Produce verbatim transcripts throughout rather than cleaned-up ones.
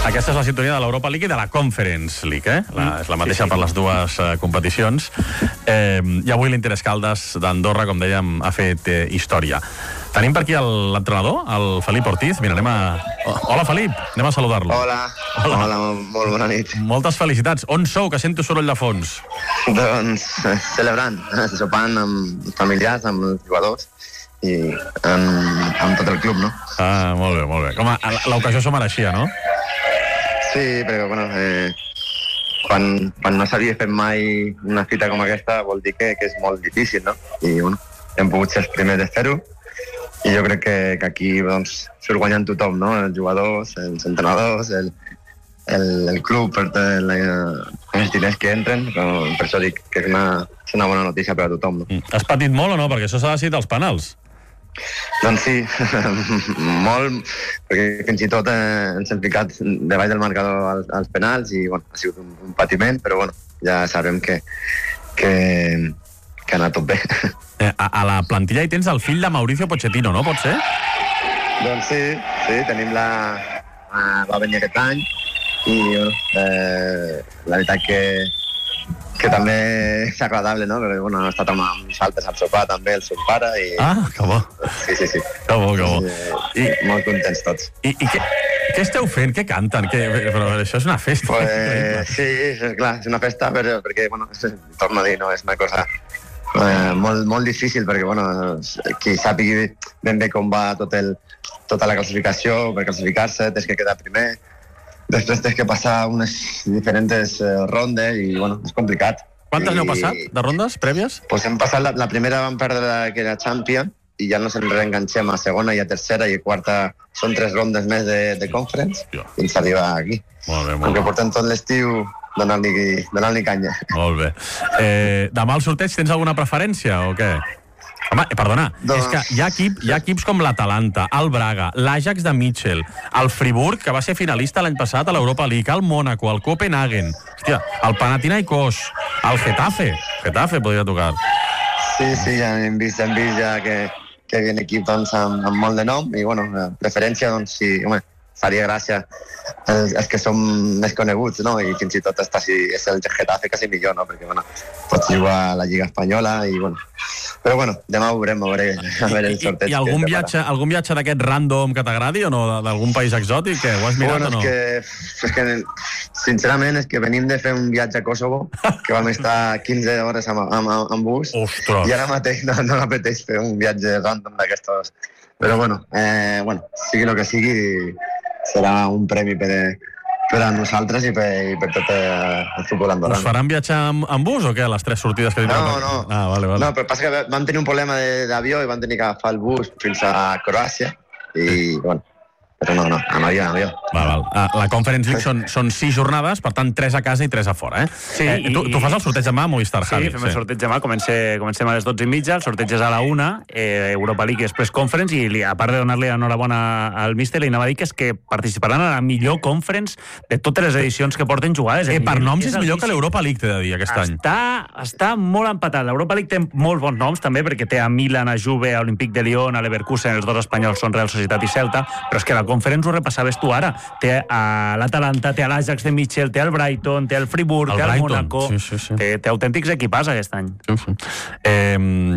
Aquesta és la sintonia de l'Europa League i de la Conference League, eh? La, és la mateixa sí, sí. per les dues uh, competicions. Eh, I avui l'Interès Caldes d'Andorra, com dèiem, ha fet eh, història. Tenim per aquí l'entrenador, el Felip Ortiz. Mira, anem a... Hola, Felip, anem a saludar-lo. Hola. Hola, Hola, molt bona nit. Moltes felicitats. On sou, que sento soroll de fons? Doncs celebrant, sopant amb familiars, amb els jugadors i amb, amb tot el club, no? Ah, molt bé, molt bé. Com a, l'ocasió s'ho mereixia, no? Sí, perquè, bueno, eh, quan, quan no s'havia fet mai una fita com aquesta vol dir que, que és molt difícil, no? I, bueno, hem pogut ser els primers de fer-ho i jo crec que, que aquí, doncs, surt guanyant tothom, no? Els jugadors, els entrenadors, el, el, el club, per la, els diners que entren, però per això dic que és una, és una bona notícia per a tothom, no? Has patit molt o no? Perquè això s'ha decidit als penals. Doncs sí, molt, perquè fins i tot eh, ens hem ficat davall del marcador als, als penals i bueno, ha sigut un, un patiment, però bueno, ja sabem que, que, que ha anat tot bé. Eh, a, a la plantilla hi tens el fill de Mauricio Pochettino, no? Pot ser? Doncs sí, sí, tenim la... Uh, va venir aquest any i bueno, eh, la veritat que que també és agradable, no? Perquè, bueno, ha estat amb nosaltres al sopar, també, el seu pare, i... Ah, que bo. Sí, sí, sí. Que bo, que bo. I, I molt contents tots. I, i què, què esteu fent? Què canten? Què, però això és una festa. Pues, sí, és, clar, és una festa, però, perquè, bueno, torno a dir, no, és una cosa eh, molt, molt difícil, perquè, bueno, qui sàpigui ben bé com va tot el, tota la classificació, per classificar-se, tens que quedar primer, després tens que passar unes diferents eh, rondes i, bueno, és complicat. Quantes I, n'heu passat, de rondes prèvies? Pues hem passat, la, la primera vam perdre aquella Champions i ja nos en reenganxem a segona i a tercera i a quarta. Són tres rondes més de, de Conference fins a arribar aquí. Molt bé, molt Com que bé. portem tot l'estiu donant-li donant canya. Molt bé. Eh, demà al sorteig tens alguna preferència o què? Home, perdona, doncs... és que hi ha, equip, hi ha equips com l'Atalanta, el Braga, l'Ajax de Mitchell, el Friburg, que va ser finalista l'any passat a l'Europa League, el Mónaco, el Copenhagen, hòstia, el Panathinaikos, el Getafe. Getafe podria tocar. Sí, sí, ja hem vist, hem vist ja que, que hi ha equip doncs, amb, amb molt de nom i, bueno, preferència, doncs, sí, home, faria gràcia els, els que són més coneguts, no? I fins i tot hasta si és el Getafe quasi millor, no? Perquè, bueno, pots jugar a la Lliga Espanyola i, bueno... Però, bueno, demà ho veurem, a veure, a veure el sorteig. I, i algun, viatge, algun viatge d'aquest random que t'agradi o no? D'algun país exòtic? Que ho has mirat bueno, o no? És que, és que, sincerament, és que venim de fer un viatge a Kosovo, que vam estar quinze hores amb, amb, amb bus, Ostres. I ara mateix no, no m'apeteix fer un viatge random d'aquestos. Però, bueno, eh, bueno, sigui el que sigui, serà un premi per, per a nosaltres i per, i per tot el futbol andorrà. Us faran viatjar amb, amb bus o què, les tres sortides que tindreu? No, no. Ah, vale, vale. No, però passa que vam tenir un problema d'avió i vam tenir que agafar el bus fins a Croàcia i, sí. bueno, però no, no, amb avió, amb avió. Val, val. La Conference League són, són sis jornades, per tant, tres a casa i tres a fora, eh? Sí, eh i, tu, tu fas el sorteig demà a Movistar, sí, Javi. Sí, fem el sorteig demà, comencem, comencem a les dotze i mitja, el sorteig és a la una, eh, Europa League i després Conference, i li, a part de donar-li enhorabona al míster, li anava a dir que és que participaran a la millor Conference de totes les edicions que porten jugades. Eh, per noms és, és millor que l'Europa League, t'he de dir, aquest any. Està, està molt empatat. L'Europa League té molts bons noms, també, perquè té a Milan, a Juve, a Olympique de Lyon, a Leverkusen, els dos espanyols són Real Societat i Celta, però és que la Conference ho repassaves tu ara. Té a l'Atalanta, té a l'Ajax de Mitchell, té al Brighton, té al Friburg, el té al Brighton. Mónaco. Sí, sí, sí. Té, té autèntics equipars aquest any. Sí, sí. Eh,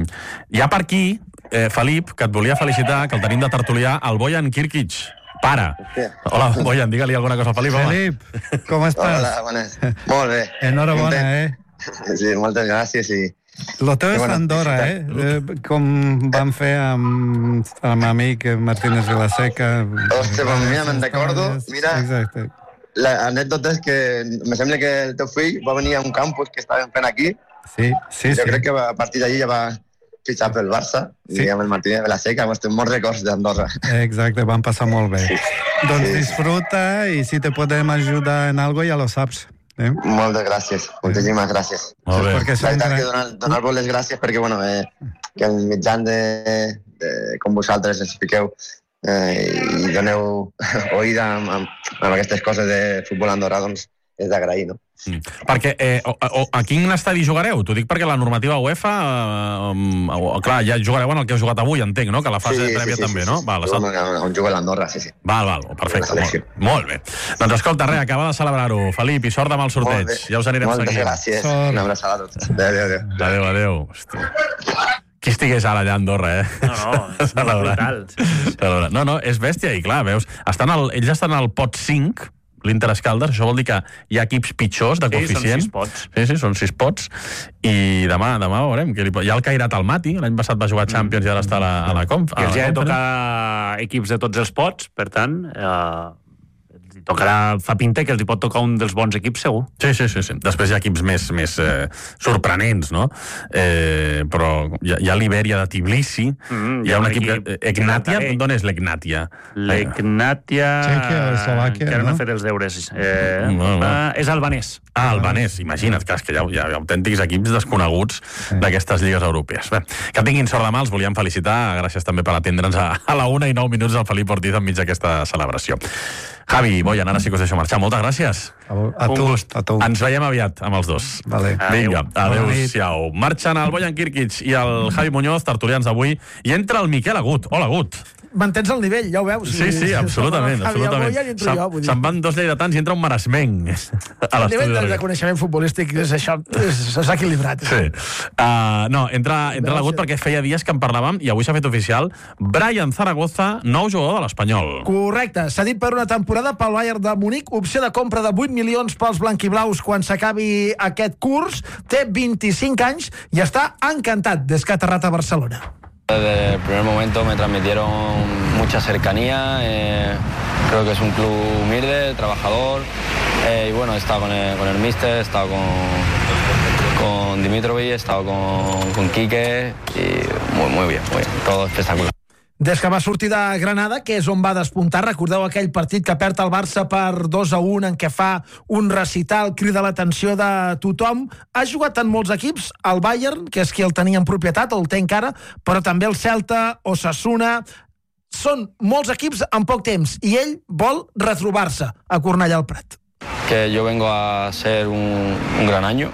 hi ha per aquí, eh, Felip, que et volia felicitar, que el tenim de tertulià, el Bojan Kirkic. Pare. Hola, Bojan, digue-li alguna cosa al Felip. Felip, com estàs? Hola, bones. Molt bé. Enhorabona, eh? Sí, moltes gràcies i... Lo teu és bueno, Andorra, eh? eh? Com vam fer amb, amb amic Martínez Vilaseca. Ostres, pues mira, me'n recordo. Mira, exacte. L'anècdota és que me sembla que el teu fill va venir a un campus que estàvem fent aquí. Sí, sí, jo sí. crec que a partir d'allí ja va fitxar pel Barça, sí. I amb el Martínez Vilaseca, hemos tenido molts records d'Andorra. Exacte, van passar molt bé. Sí. Doncs sí. disfruta i si te podem ajudar en algo ja lo saps. Eh? Moltes gràcies, moltíssimes gràcies. Molt bé. La veritat que donar, donar-vos les gràcies perquè, bueno, eh, que el mitjan de, de com vosaltres ens expliqueu eh, i doneu oïda amb, amb, amb aquestes coses de futbol andorrà, doncs és d'agrair, no? Mm. Perquè, eh, o, o, a quin estadi jugareu? T'ho dic perquè la normativa UEFA, eh, um, clar, ja jugareu en el que heu jugat avui, entenc, no? Que la fase sí, prèvia sí, sí, també, sí, no? Sí, Val, sí. On, on juga l'Andorra, sí, sí. Val, val, perfecte, molt, molt bé. Doncs escolta, res, acaba de celebrar-ho, Felip, i sort demà al sorteig. Ja us anirem Moltes seguint. Moltes gràcies, sort. Una abraçada a tots. Adéu, adéu. Adéu, adéu. Hòstia. Qui estigués ara allà a Andorra, eh? No, no, és brutal. Sí, sí, sí. No, no, és bèstia, i clar, veus, estan al, ells estan al pot cinc, l'Inter Escaldes, això vol dir que hi ha equips pitjors de coeficient. Sí, són sis pots. Sí, sí, són sis pots. I demà, demà veurem. Que li... Hi ha el Cairat Almaty, l'any passat va jugar a Champions mm. i ara està a la, a la Conf. I els ja toca equips de tots els pots, per tant, eh, els tocarà, fa pinta que els hi pot tocar un dels bons equips, segur. Sí, sí, sí. sí. Després hi ha equips més, més eh, sorprenents, no? Eh, però hi ha, hi ha l'Ibèria de Tbilisi, mm, hi ha un equip... equip Egnatia? D'on és l'Egnatia? L'Egnatia... Txèquia, Eslovàquia, que ara no? no he fet els deures. Eh, no, no. Uh, és albanès. Ah, albanès, imagina't, clar, que hi ha, hi ha autèntics equips desconeguts sí. d'aquestes lligues europees. Bé, que tinguin sort demà, els volíem felicitar. Gràcies també per atendre'ns a, a la una i nou minuts del Felip Ortiz enmig d'aquesta celebració. Javi, Boyan, ara sí que us deixo marxar. Moltes gràcies. A, a tu, a tu. Ens veiem aviat amb els dos. Vale. Vinga, adéu-siau. Marxen el Boyan Kirkic i el Javi Muñoz, tertulians d'avui, i entra el Miquel Agut. Hola, Agut. Mantens el nivell, ja ho veus. Sí, sí, absolutament. absolutament. Se'n se van dos lleidatans i entra un maresmenc a el nivell de, de coneixement futbolístic és això, s'ha equilibrat. Sí. Uh, no, entra, entra l'Agut perquè feia dies que en parlàvem i avui s'ha fet oficial. Brian Zaragoza, nou jugador de l'Espanyol. Correcte, s'ha dit per una temporada pel Bayern de Munic, opció de compra de vuit milions pels blanquiblaus quan s'acabi aquest curs, té vint-i-cinc anys i està encantat des que ha aterrat a Barcelona. Desde el primer momento me transmitieron mucha cercanía, eh, creo que es un club humilde, trabajador, eh, y bueno, he estado con el, con el míster, he estado con, con Dimitrovic, he estado con, con Quique, y muy, muy bien, muy bien, todo espectacular. Des que va sortir de Granada, que és on va despuntar, recordeu aquell partit que perd el Barça per dos a un, en què fa un recital, crida l'atenció de tothom. Ha jugat en molts equips, el Bayern, que és qui el tenia en propietat, o el té encara, però també el Celta, Osasuna. Són molts equips en poc temps, i ell vol retrobar-se a Cornellà al Prat. Que yo vengo a ser un, un gran año,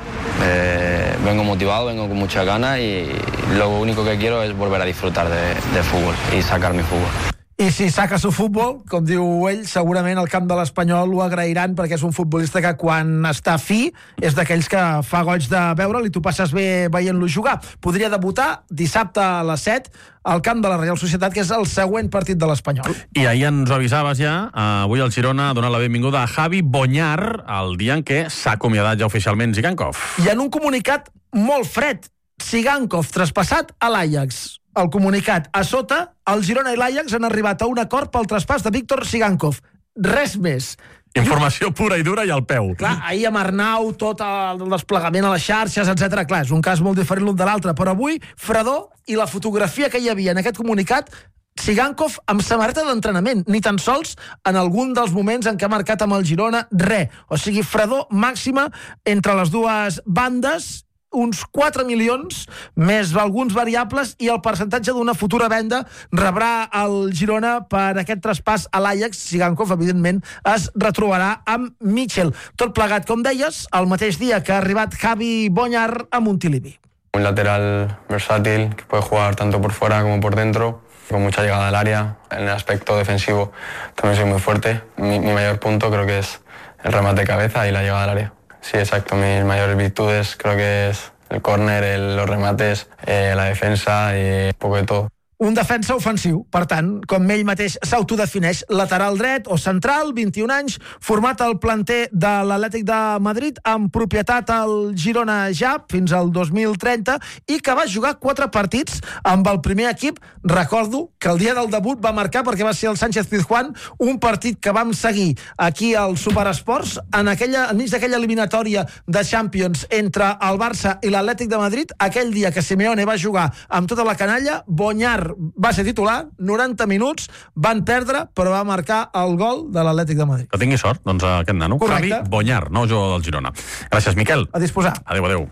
eh, vengo motivado, vengo con muchas ganas y lo único que quiero es volver a disfrutar de, de fútbol y sacar mi fútbol. I si saca su futbol, com diu ell, segurament el camp de l'Espanyol ho agrairan perquè és un futbolista que quan està fi és d'aquells que fa goig de veure'l i tu passes bé veient-lo jugar. Podria debutar dissabte a les set al camp de la Reial Societat, que és el següent partit de l'Espanyol. I ahir ens ho avisaves ja, avui el Girona ha donat la benvinguda a Javi Bonyar el dia en què s'ha acomiadat ja oficialment Zigankov. I en un comunicat molt fred, Zigankov traspassat a l'Ajax. El comunicat. A sota, el Girona i l'Ajax han arribat a un acord pel traspàs de Víctor Zigankov. Res més. Informació pura i dura i al peu. Clar, ahir amb Arnau, tot el desplegament a les xarxes, etcètera. Clar, és un cas molt diferent l'un de l'altre, però avui, fredor, i la fotografia que hi havia en aquest comunicat, Zigankov amb samarreta d'entrenament, ni tan sols en algun dels moments en què ha marcat amb el Girona, res. O sigui, fredor màxima entre les dues bandes, uns quatre milions, més alguns variables, i el percentatge d'una futura venda rebrà el Girona per aquest traspàs a l'Ajax. Zigankov, evidentment, es retrobarà amb Mitchell. Tot plegat, com deies, el mateix dia que ha arribat Javi Bonyar a Montilivi. Un lateral versátil que puede jugar tanto por fuera como por dentro, con mucha llegada al área. En el aspecto defensivo también soy muy fuerte. Mi, mi mayor punto creo que es el remate de cabeza y la llegada al área. Sí, exacto. Mis mayores virtudes creo que es el córner, el, los remates, eh, la defensa y un poco de todo. Un defensa ofensiu, per tant, com ell mateix s'autodefineix, lateral dret o central, vint-i-un anys, format al planter de l'Atlètic de Madrid, amb propietat al Girona ja fins al dos mil trenta, i que va jugar quatre partits amb el primer equip. Recordo que el dia del debut va marcar, perquè va ser el Sánchez Pizjuán, un partit que vam seguir aquí al Superesports, en aquella, enmig d'aquella eliminatòria de Champions entre el Barça i l'Atlètic de Madrid, aquell dia que Simeone va jugar amb tota la canalla. Bonyar va ser titular, noranta minuts, van perdre, però va marcar el gol de l'Atlètic de Madrid. Que tingui sort, doncs, aquest nano. Correcte. Javi Bonyar, nou jugador del Girona. Gràcies, Miquel. A disposar. Adéu, adéu.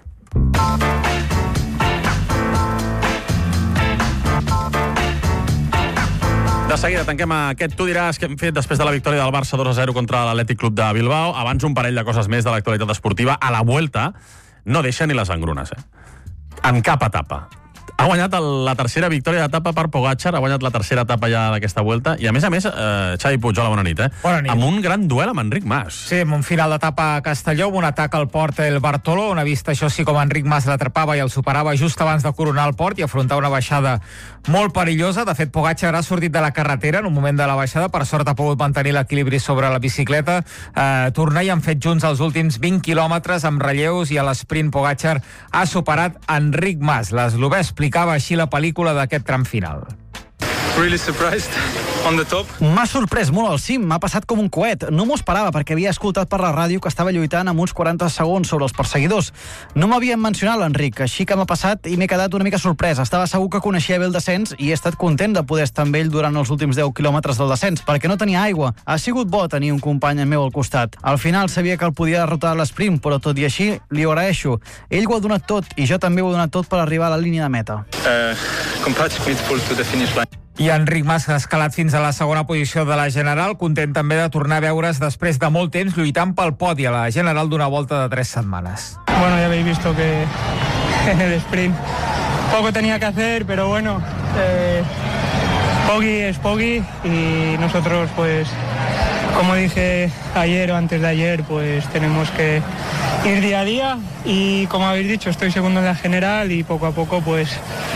De seguida tanquem aquest Tu diràs que hem fet després de la victòria del Barça dos a zero contra l'Atlètic Club de Bilbao. Abans un parell de coses més de l'actualitat esportiva. A la Vuelta no deixa ni les engrunes, eh? En cap etapa. Ha guanyat el, la tercera victòria d'etapa per Pogačar, ha guanyat la tercera etapa ja d'aquesta Vuelta, i a més a més, eh, Xavi Puig, hola, bona nit, eh? Bona nit. Amb un gran duel amb Enric Mas. Sí, amb un final d'etapa a Castelló, amb un atac al port el Bartolo, on ha vist això sí com Enric Mas l'atrapava i el superava just abans de coronar el port i afrontar una baixada molt perillosa. De fet, Pogačar ha sortit de la carretera en un moment de la baixada, per sort ha pogut mantenir l'equilibri sobre la bicicleta, eh, tornar i han fet junts els últims vint quilòmetres amb relleus, i a l'esprint Pogačar ha superat Enric Mas. L'eslovè explicava així la pel·lícula d'aquest tram final. Really surprised on the top. M'ha sorprès molt al cim, m'ha passat com un coet. No m'ho esperava perquè havia escoltat per la ràdio que estava lluitant amb uns quaranta segons sobre els perseguidors. No m'havien mencionat l'Enric, així que m'ha passat i m'he quedat una mica sorprès. Estava segur que coneixia bé el descens i he estat content de poder estar amb ell durant els últims deu quilòmetres del descens, perquè no tenia aigua. Ha sigut bo tenir un company meu al costat. Al final sabia que el podia derrotar a l'esprint, però tot i així li ho agraeixo. Ell ho ha donat tot i jo també ho he donat tot per arribar a la línia de meta. Uh, completely full to the finish line. I Enric Mas ha escalat fins a la segona posició de la General, content també de tornar a veure's després de molt temps lluitant pel podi a la General d'una volta de tres setmanes. Bueno, ya habéis visto que en el sprint poco tenía que hacer, pero bueno, eh, Poggi es Poggi y nosotros, pues, como dije ayer o antes de ayer, pues tenemos que ir día a día y, como habéis dicho, estoy segundo en la General y poco a poco, pues,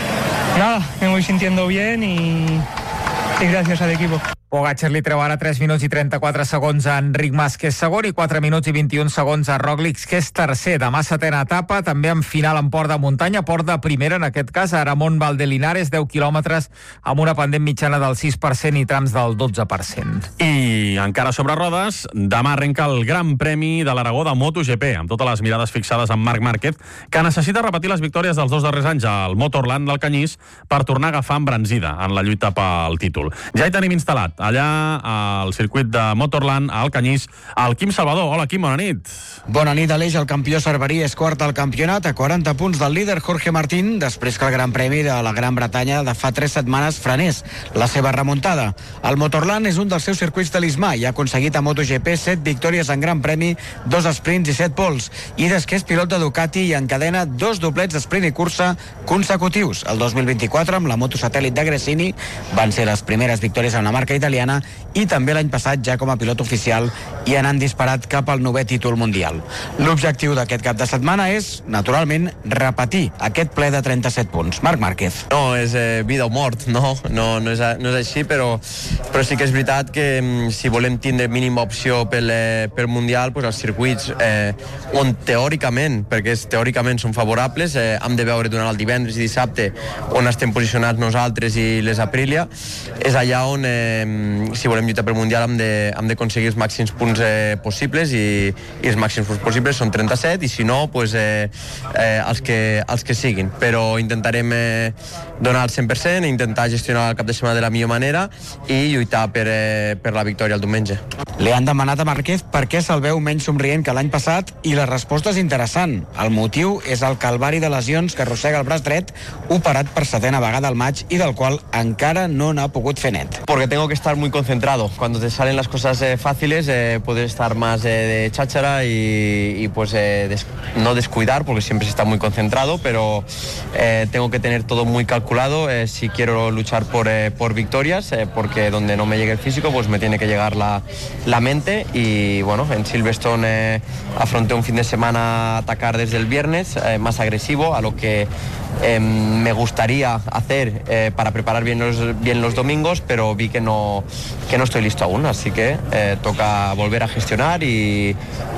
nada, me voy sintiendo bien y, y gracias al equipo. Pogačar li treu ara tres minuts i trenta-quatre segons a Enric Mas, que és segon, i quatre minuts i vint-i-un segons a Roglic, que és tercer. Demà setena etapa, també en final en port de muntanya, port de primera, en aquest cas, a Aramón Valdelinares, deu quilòmetres, amb una pendent mitjana del sis per cent i trams del dotze per cent. I encara sobre rodes, demà arrenca el Gran Premi de l'Aragó de MotoGP, amb totes les mirades fixades en Marc Márquez, que necessita repetir les victòries dels dos darrers anys al Motorland del Canyís per tornar a agafar embranzida en la lluita pel títol. Ja hi tenim instal·lat allà al circuit de Motorland, al Canyís, el Quim Salvador. Hola, Quim, bona nit. Bona nit, Aleix. El campió cerverí és quart al campionat, a quaranta punts del líder Jorge Martín, després que el Gran Premi de la Gran Bretanya de fa tres setmanes frenés la seva remuntada. El Motorland és un dels seus circuits talismà i ha aconseguit a MotoGP set victòries en Gran Premi, dos sprints i set pols, i des que és pilot de Ducati i encadena dos doblets d'esprint i cursa consecutius. El dos mil vint-i-quatre, amb la moto satèl·lit de Gresini, van ser les primeres victòries en la marca italiana, i també l'any passat ja com a pilot oficial i anant disparat cap al novè títol mundial. L'objectiu d'aquest cap de setmana és, naturalment, repetir aquest ple de trenta-set punts. Marc Márquez. No, és eh, vida o mort, no, no, no, és, no és així, però, però sí que és veritat que mm, si volem tindre mínima opció pel, eh, pel Mundial, pues els circuits eh, on teòricament, perquè és, teòricament són favorables, eh, hem de veure durant el divendres i dissabte on estem posicionats nosaltres i les Aprilia, és allà on eh, si volem lluitar pel Mundial hem de, hem d'aconseguir els màxims punts eh, possibles i, i els màxims punts possibles són trenta-set, i si no, pues, eh, eh, els, que, els que siguin. Però intentarem eh, donar el cent per cent, intentar gestionar el cap de setmana de la millor manera i lluitar per, eh, per la victòria el diumenge. Li han demanat a Márquez per què se'l veu menys somrient que l'any passat i la resposta és interessant. El motiu és el calvari de lesions que arrossega el braç dret, operat per setena vegada al maig i del qual encara no n'ha pogut fer net. Porque tengo que estar muy concentrado. Cuando te salen las cosas eh, fáciles, eh, puedes estar más eh, de cháchara y, y pues eh, des, no descuidar, porque siempre se está muy concentrado, pero eh, tengo que tener todo muy calculado eh, si quiero luchar por, eh, por victorias, eh, porque donde no me llegue el físico, pues me tiene que llegar la, la mente. Y bueno, en Silverstone eh, afronté un fin de semana a atacar desde el viernes, eh, más agresivo, a lo que eh, me gustaría hacer eh, para preparar bien los, bien los domingos, pero vi que no, que no estoy listo aún, así que eh, toca volver a gestionar y,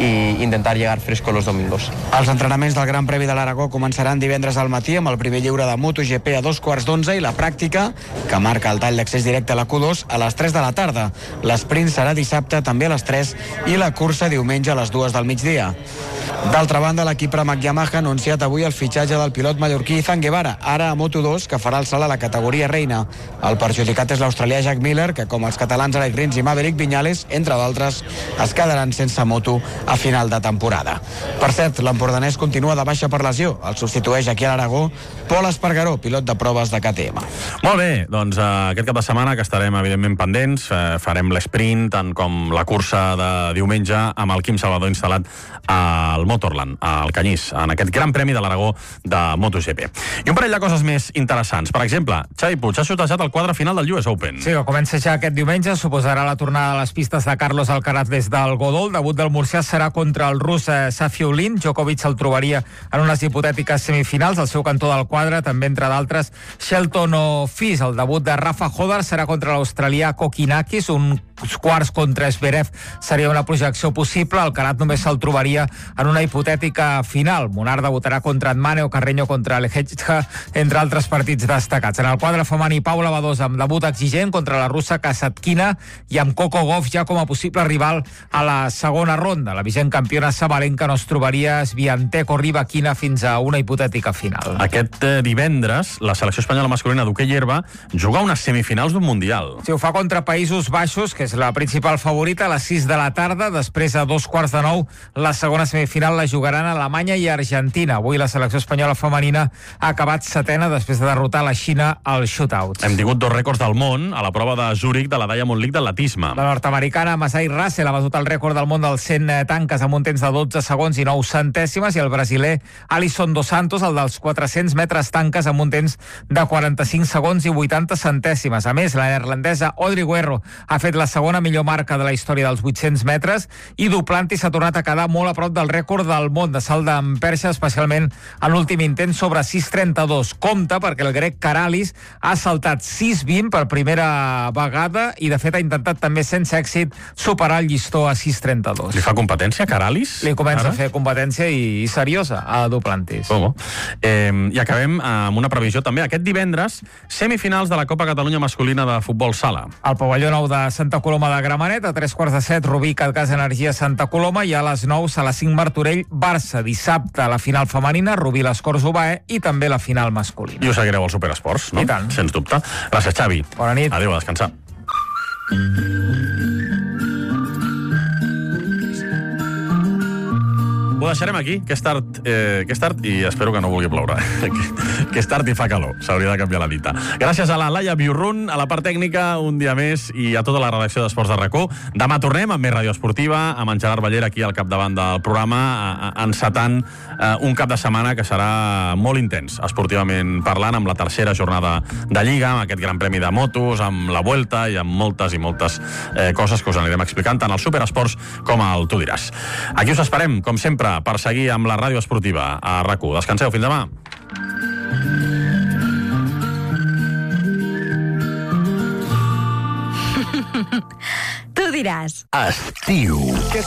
y intentar llegar fresco los domingos. Els entrenaments del Gran Premi de l'Aragó començaran divendres al matí amb el primer lliure de MotoGP a dos quarts d'onze i la pràctica, que marca el tall d'accés directe a la Q dos, a les tres de la tarda. L'esprint serà dissabte també a les tres i la cursa diumenge a les dues del migdia. D'altra banda, l'equip Pramac Yamaha ha anunciat avui el fitxatge del pilot mallorquí Ethan Guevara, ara a Moto dos, que farà el salt a la categoria reina. El perjudicat és l'australià Jack Miller, que com els catalans Alec Rins i Maverick Viñales, entre d'altres, es quedaran sense moto a final de temporada. Per cert, l'empordanès continua de baixa per lesió. El substitueix aquí a l'Aragó Pol Espargaró, pilot de proves de K T M. Molt bé, doncs eh, aquest cap de setmana que estarem evidentment pendents, eh, farem l'esprint tant com la cursa de diumenge amb el Quim Salvador instal·lat al Motorland, al Canyís, en aquest gran premi de l'Aragó de MotoGP. I un parell de coses més interessants. Per exemple, Xavi Puig ha xutejat el quadre final del U S Open. Sí, que comença ja aquest diumenge, suposarà la tornada a les pistes de Carlos Alcaraz des del Godó. El debut del murcià serà contra el rus eh, Safiullin. Djokovic se'l trobaria en unes hipotètiques semifinals. Al seu cantó del quadre, també entre d'altres, Shelton O'Fis. El debut de Rafa Hodar serà contra l'australià Kokinakis. Un quarts contra Zverev seria una projecció possible. Alcaraz només se'l trobaria en una hipotètica final. Monar debutarà contra Edmane o Carreño contra Lehechka, entre altres partits destacats. En el quadre femení, Paula Badosa amb debut exigent contra la russa Kasatkina i amb Coco Gauff ja com a possible rival a la segona ronda. La vigent campiona sabalenca no es trobaria Swiatek o Rybakina fins a una hipotètica final. Aquest eh, divendres, la selecció espanyola masculina d'hoquei herba juga unes semifinals d'un Mundial. Si ho fa contra Països Baixos, que és la principal favorita, a les sis de la tarda. Després, a dos quarts de nou, la segona semifinal la jugaran Alemanya i Argentina. Avui la selecció espanyola femenina ha acabat setena després de derrotar la Xina al shootout. Hem tingut dos rècords del món a la prova de Zúrich de la Diamond League d'atletisme. La nord-americana Masai Russell ha batut el rècord del món dels cent tanques amb un temps de dotze segons i nou centèsimes, i el brasiler Alisson Dos Santos el dels quatre-cents metres tanques amb un temps de quaranta-cinc segons i vuitanta centèsimes. A més, la neerlandesa Audrey Guerro ha fet la segona millor marca de la història dels vuit-cents metres, i Duplantis s'ha tornat a quedar molt a prop del rècord del món de salt amb perxa, especialment en l'últim intent sobre sis trenta-dos. Compte perquè el grec Karalis ha saltat sis vint per primera vegada i de fet ha intentat també sense èxit superar el llistó a sis trenta-dos. Li fa competència Karalis? Li comença Ara? a fer competència i, i seriosa a Duplantis. Oh, eh, I acabem amb una previsió també. Aquest divendres, semifinals de la Copa Catalunya masculina de futbol sala. Al pavelló nou de Santa Coloma de Gramenet, a tres quarts de set, Rubí, Catgas Energia, Santa Coloma, i a les nou, a les cinc, Martorell, Barça. Dissabte, la final femenina, Rubí, Les Corts, Ubae, i també la final masculina. I us seguireu al Superesports, no? I tant. Sens dubte. Gràcies, Xavi. Bona nit. Adéu, a descansar. Ho deixarem aquí, que és tard, eh, que és tard i espero que no vulgui ploure. Que és tard i fa calor, s'hauria de canviar la dita. Gràcies a la Laia Biurrun, a la part tècnica, un dia més, i a tota la redacció d'Esports de RAC1. Demà tornem amb més Ràdio Esportiva, amb en Gerard Ballera aquí al capdavant del programa, a, a, encetant eh, un cap de setmana que serà molt intens, esportivament parlant, amb la tercera jornada de Lliga, amb aquest gran premi de motos, amb la Vuelta i amb moltes i moltes eh, coses que us anirem explicant tant al Superesports com al Tu diràs. Aquí us esperem, com sempre, per seguir amb la ràdio esportiva a RAC1. Descanseu, fins demà. Tu diràs. Estiu.